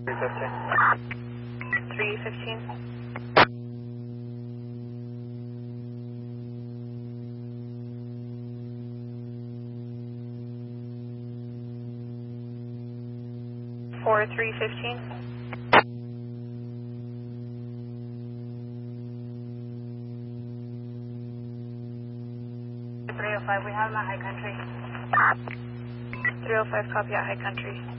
315. 315. For 315. 305, we have him at High Country. 305, copy at High Country.